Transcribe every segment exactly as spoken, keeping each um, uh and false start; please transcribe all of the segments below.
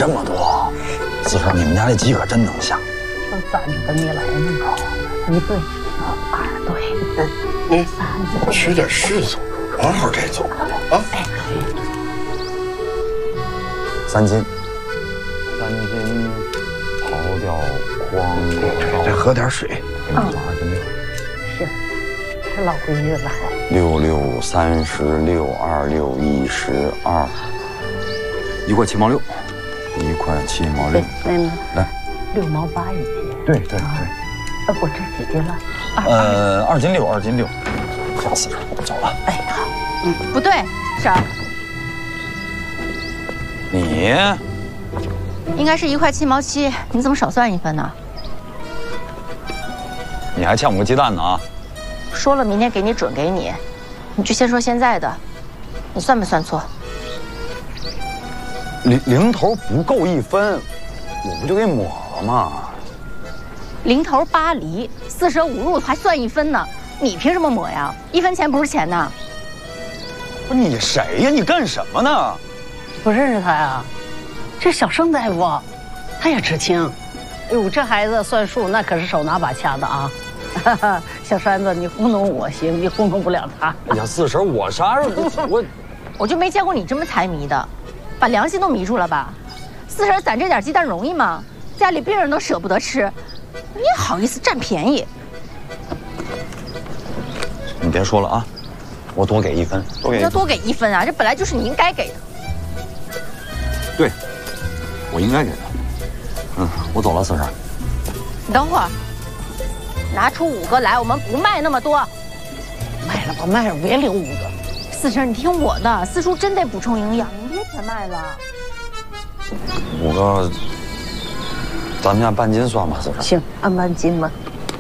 这么多。四婶，你们家这鸡可真能下。 都攒着等你来呢。一对，二对，嗯，三对。 取点柿子，往好这走啊！哎， 三斤，三斤刨掉筐， 再喝点水。 嗯，二斤六。行，这老闺女来。 六六三十六，二六一十二，一块七毛六，一块七毛六。 妹妹， 来， 六毛八一斤。 对对对。 呃，不，这几斤了？ 呃，二斤六，二斤六。行，四婶，我们走了。 哎，好。 嗯，不对，婶儿， 你应该是一块七毛七，你怎么少算一分呢？ 你还欠我个鸡蛋呢啊！ 说了明天给你准给你，你就先说现在的，你算没算错？ 零零头不够一分，我不就给抹了吗？ 零头八厘，四舍五入还算一分呢，你凭什么抹呀？一分钱不是钱呐！ 不是你谁呀？你干什么呢？ 不认识他呀？这小盛大夫，他也知情。哎呦，这孩子算数那可是手拿把掐的啊！哈哈，小栓子，你糊弄我行，你糊弄不了他。 哎呀，四婶，我啥时候我我就没见过你这么财迷的，把良心都迷住了吧？四婶攒这点鸡蛋容易吗？家里病人都舍不得吃，你也好意思占便宜？ 你别说了啊，我多给一分，多给一分。 要多给一分啊！这本来就是你应该给的。 对，我应该给的。嗯，我走了，四婶。 你等会儿，拿出五个来，我们不卖那么多。 卖了吧，卖了，别留五个。 四婶，你听我的，四叔真得补充营养，你别全卖了。 五个，咱们按半斤算吧，四婶。 行，按半斤吧。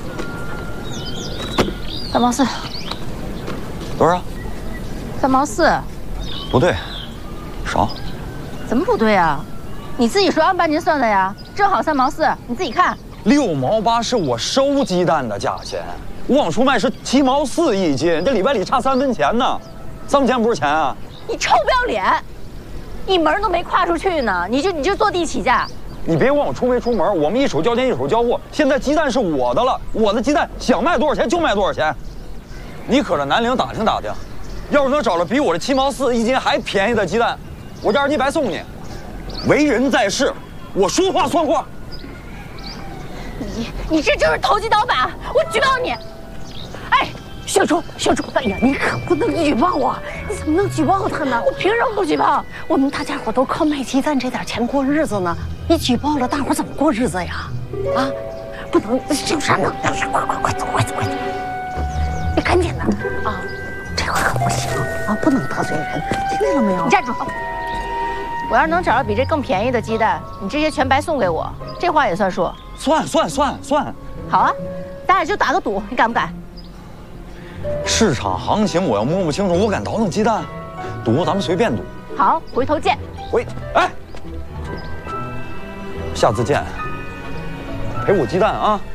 三毛四。 多少？ 三毛四。 不对，少。 怎么不对啊？你自己说按半斤算的呀，正好三毛四，你自己看。 六毛八是我收鸡蛋的价钱，我往出卖是七毛四一斤，这里外里差三分钱呢，三分钱不是钱啊！ 你臭不要脸，一门都没跨出去呢，你就你就坐地起价。 你别管我出没出门，我们一手交钱一手交货。现在鸡蛋是我的了，我的鸡蛋想卖多少钱就卖多少钱。你可着南陵打听打听，要是能找着比我这七毛四一斤还便宜的鸡蛋，我这二斤白送你。为人在世，我说话算话。 你你这就是投机倒把，我举报你！ 哎，小朱，小朱，哎呀，你可不能举报我！你怎么能举报他呢？ 我凭什么不举报？ 我们大家伙都靠卖鸡蛋这点钱过日子呢，你举报了，大伙怎么过日子呀？啊，不能，小山呢？快快快走，快走，快走！你赶紧的啊！这回可不行啊，不能得罪人，听见了没有？ 你站住！我要是能找到比这更便宜的鸡蛋，你这些全白送给我，这话也算数。 算算算算， 好啊，咱俩就打个赌，你敢不敢？ 市场行情我要摸不清楚，我敢倒腾鸡蛋？赌咱们随便赌。 好，回头见。 回，哎，下次见。赔我鸡蛋啊！